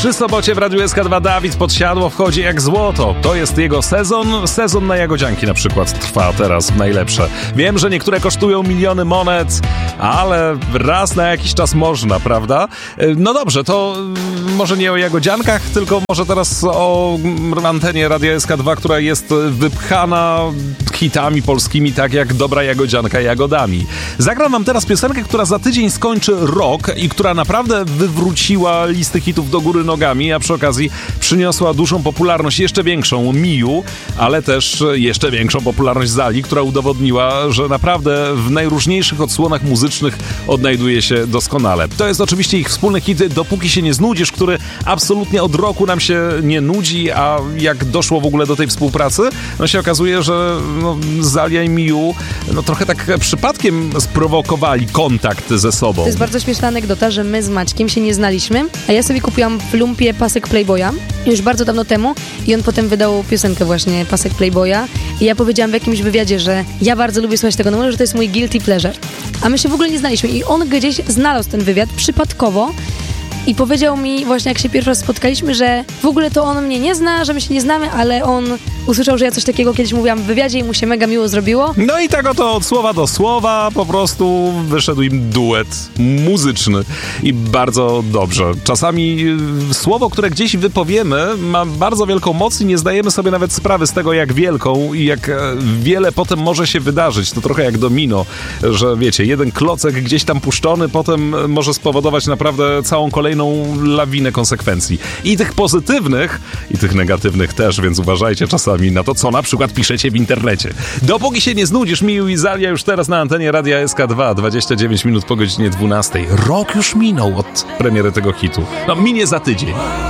Przy sobocie w Radiu SK2 Dawid Podsiadło wchodzi jak złoto. To jest jego sezon. Sezon na jagodzianki na przykład trwa teraz najlepsze. Wiem, że niektóre kosztują miliony monet, ale raz na jakiś czas można, prawda? No dobrze, to może nie o jagodziankach, tylko może teraz o antenie Radia SK2, która jest wypchana hitami polskimi, tak jak dobra jagodzianka jagodami. Zagram wam teraz piosenkę, która za tydzień skończy rok i która naprawdę wywróciła listy hitów do góry nogami, a przy okazji przyniosła dużą popularność, jeszcze większą Miu, ale też jeszcze większą popularność Zali, która udowodniła, że naprawdę w najróżniejszych odsłonach muzycznych odnajduje się doskonale. To jest oczywiście ich wspólny hit Dopóki się nie znudzisz, który absolutnie od roku nam się nie nudzi, a jak doszło w ogóle do tej współpracy, no się okazuje, że Zalia i Miu trochę tak przypadkiem sprowokowali kontakt ze sobą. To jest bardzo śmieszna anegdota, że my z Maćkiem się nie znaliśmy, a ja sobie kupiłam w lumpie pasek Playboya już bardzo dawno temu i on potem wydał piosenkę właśnie pasek Playboya i ja powiedziałam w jakimś wywiadzie, że ja bardzo lubię słuchać tego numeru, że to jest mój guilty pleasure. A my się w ogóle nie znaliśmy i on gdzieś znalazł ten wywiad przypadkowo i powiedział mi właśnie, jak się pierwszy raz spotkaliśmy, że w ogóle to on mnie nie zna, że my się nie znamy, ale on usłyszał, że ja coś takiego kiedyś mówiłam w wywiadzie i mu się mega miło zrobiło. No i tak oto od słowa do słowa po prostu wyszedł im duet muzyczny i bardzo dobrze. Czasami słowo, które gdzieś wypowiemy, ma bardzo wielką moc i nie zdajemy sobie nawet sprawy z tego, jak wielką i jak wiele potem może się wydarzyć. To trochę jak domino, że wiecie, jeden klocek gdzieś tam puszczony potem może spowodować naprawdę całą kolejną lawinę konsekwencji. I tych pozytywnych, i tych negatywnych też, więc uważajcie czasami na to, co na przykład piszecie w internecie. Dopóki się nie znudzisz, Miu i Zalia już teraz na antenie Radia SK2, 29 minut po godzinie 12. Rok już minął od premiery tego hitu. No, minie za tydzień.